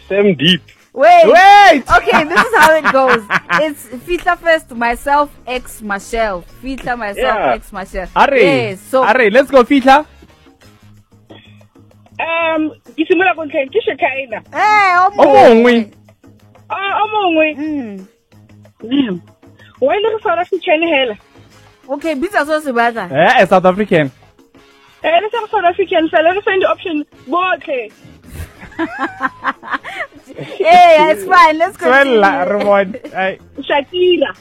Sam Deep. Wait. Okay, this is how it goes. It's Fitla first, myself, ex Michelle. Fitla, myself, ex Michelle. Are, yes, so let's go, Fitla. Isimula konhle kishe kaina. Omongwe. Omongwe. Why not South African hela? Okay, bitsa so sebata. South African. Let's have South African fella. Let's find the option. Okay. Hey, it's fine. Let's continue. Shakira.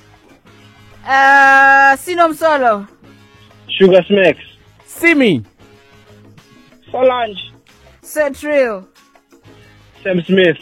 Sinom Solo. Sugar Smacks. Simi. Solange. Central. Sam Smith.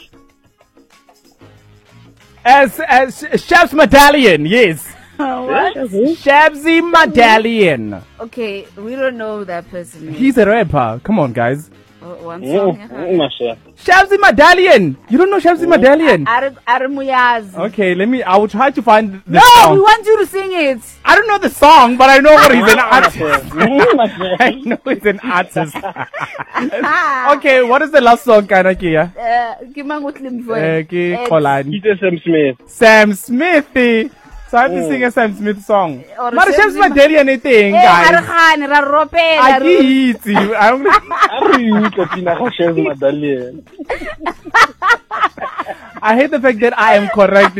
As Shabs Medallion, yes. What? Shabzy Medallion. Okay, we don't know that person. He's a rapper. Come on, guys. One song. Shabzy Medallion. You don't know Shabzy Medallion? Aramuyaz. Okay, I will try to find the song. No, we want you to sing it. I don't know the song, but I know what he's an artist. I know he's an artist. Okay, what is the last song, Kanakia? Sam Smith. Sam Smith. So I have to sing a Sam Smith song. But Shabzy Medallion anything, guys. I hate the fact that I am correct.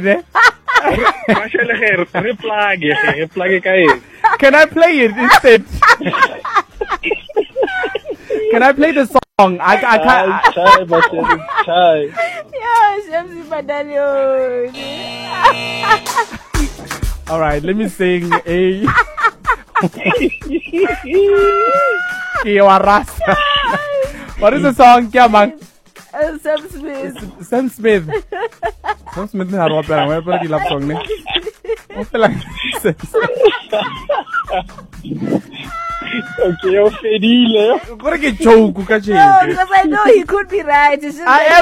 Can I play it instead? Can I play the song? I can't. Yeah, Shabzy Medallion. All right, let me sing a What is the song? Sam Smith. Sam Smith. Sam Smith ne harwa pela ngwe pela di love song ne. O pela. Okay, o fedile. Gore ke joke ka tjhe. No, because I know he could be right.